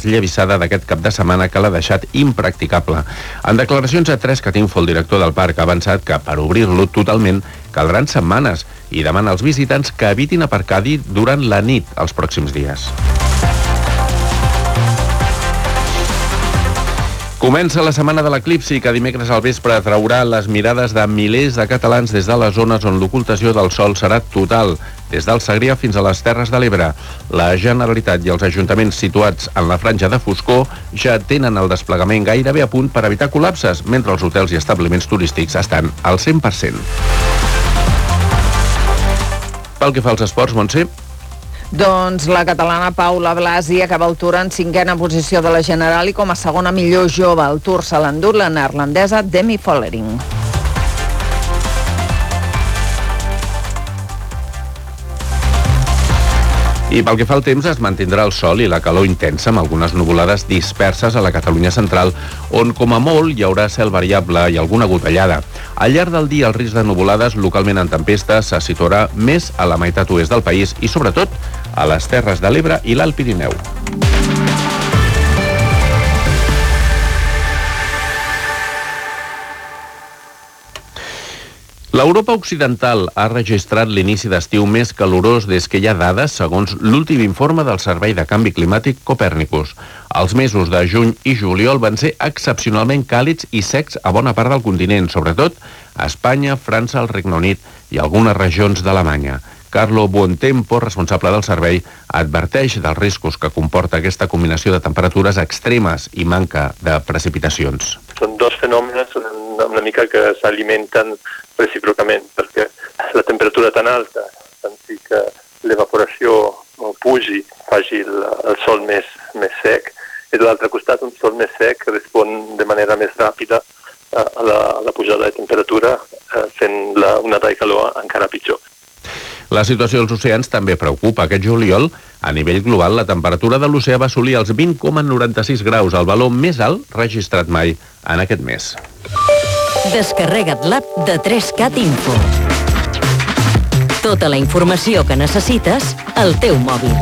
desllavissada d'aquest cap de setmana que l'ha deixat impracticable. En declaracions a 3catinfo, el director del parc ha avançat que per obrir-lo totalment caldran setmanes i demana als visitants que evitin aparcar-hi durant la nit els pròxims dies. Comença la setmana de l'eclipsi, que dimecres al vespre atraurà les mirades de milers de catalans des de les zones on l'ocultació del sol serà total, des del Segrià fins a les Terres de l'Ebre. La Generalitat i els ajuntaments situats en la franja de foscor ja tenen el desplegament gairebé a punt per evitar col·lapses, mentre els hotels i establiments turístics estan al 100%. Pel que fa als esports, Montse. Doncs la catalana Paula Blasi acaba el Tour en 5ª posició de la General i com a segona millor jove. El Tour se l'endú la neerlandesa Demi Vollering. I pel que fa al temps, es mantindrà el sol i la calor intensa amb algunes nuvolades disperses a la Catalunya central, on com a molt hi haurà cel variable i alguna gotellada. Al llarg del dia, el risc de nuvolades localment en tempestes se situarà més a la meitat oest del país i, sobretot, a les Terres de l'Ebre i l'Alt Pirineu. L'Europa occidental ha registrat l'inici d'estiu més calorós des que hi ha dades, segons l'últim informe del Servei de Canvi Climàtic Copernicus. Els mesos de juny i juliol van ser excepcionalment càlids i secs a bona part del continent, sobretot a Espanya, França, el Regne Unit i algunes regions d'Alemanya. Carlo Buontempo, responsable del servei, adverteix dels riscos que comporta aquesta combinació de temperatures extremes i manca de precipitacions. Són dos fenòmens una mica que s'alimenten recíprocament, perquè la temperatura tan alta fan que l'evaporació pugi, faci el sol més sec, i de l'altre costat un sol més sec respon de manera més ràpida a la pujada de temperatura, fent una onada de calor encara pitjor. La situació dels oceans també preocupa. Aquest juliol, a nivell global, la temperatura de l'oceà va assolir els 20,96 graus, el valor més alt registrat mai en aquest mes. Descarrega't l'app de 3Cat Info. Tota la informació que necessites al teu mòbil.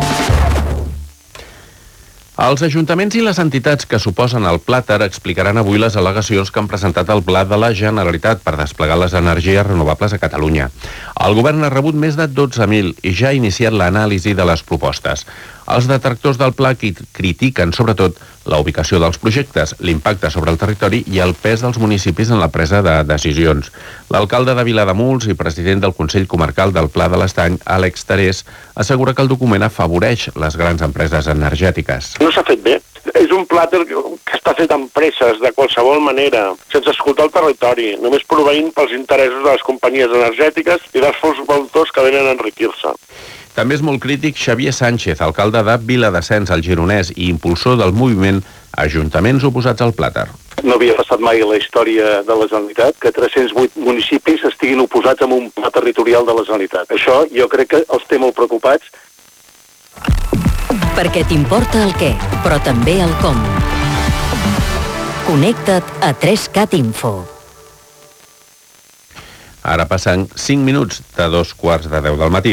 Els ajuntaments i les entitats que s'oposen al Plàter explicaran avui les al·legacions que han presentat al Pla de la Generalitat per desplegar les energies renovables a Catalunya. El govern ha rebut més de 12.000 i ja ha iniciat l'anàlisi de les propostes. Els detractors del pla critiquen, sobretot, la ubicació dels projectes, l'impacte sobre el territori i el pes dels municipis en la presa de decisions. L'alcalde de Vilademuls i president del Consell Comarcal del Pla de l'Estany, Àlex Tarés, assegura que el document afavoreix les grans empreses energètiques. No s'ha fet bé. És un Plàter que està fet amb presses, de qualsevol manera, sense escoltar el territori, només proveint pels interessos de les companyies energètiques i dels fons voltors que venen a enriquir-se. També és molt crític Xavier Sánchez, alcalde de Viladescens, al Gironès, i impulsor del moviment Ajuntaments oposats al Plàter. No havia passat mai a la història de la Generalitat que 308 municipis estiguin oposats a un pla territorial de la Generalitat. Això jo crec que els té molt preocupats. Perquè t'importa el què, però també el com. Connecta't a 3Cat Info. Ara passen 5 minuts de 2:45 del matí.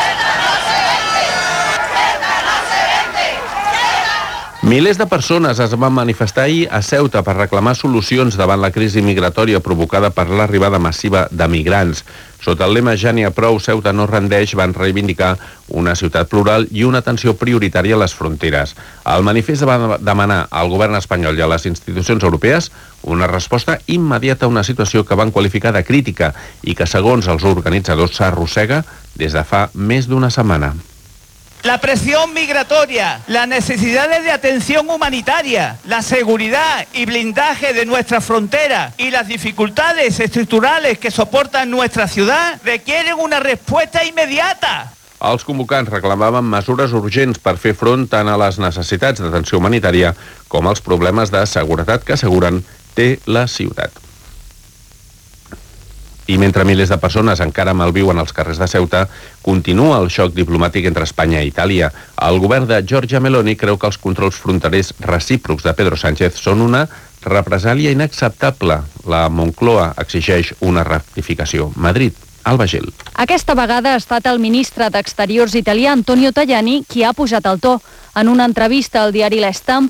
Milers de persones es van manifestar ahir a Ceuta per reclamar solucions davant la crisi migratòria provocada per l'arribada massiva de migrants. Sota el lema Ja n'hi ha prou, Ceuta no rendeix, van reivindicar una ciutat plural i una atenció prioritària a les fronteres. El manifest va demanar al govern espanyol i a les institucions europees una resposta immediata a una situació que van qualificar de crítica i que, segons els organitzadors, s'arrossega des de fa més d'una setmana. La presión migratoria, las necesidades de atención humanitaria, la seguridad y blindaje de nuestra frontera y las dificultades estructurales que soportan nuestra ciudad requieren una respuesta inmediata. Els convocants reclamaven mesures urgents per fer front tant a les necessitats d'atenció humanitària com als problemes de seguretat que asseguren té la ciutat. I mentre milers de persones encara malviuen als carrers de Ceuta, continua el xoc diplomàtic entre Espanya i Itàlia. El govern de Giorgia Meloni creu que els controls fronterers recíprocs de Pedro Sánchez són una represàlia inacceptable. La Moncloa exigeix una rectificació. Madrid, Alba Gil. Aquesta vegada ha estat el ministre d'Exteriors italià Antonio Tajani qui ha pujat el to. En una entrevista al diari La Stampa,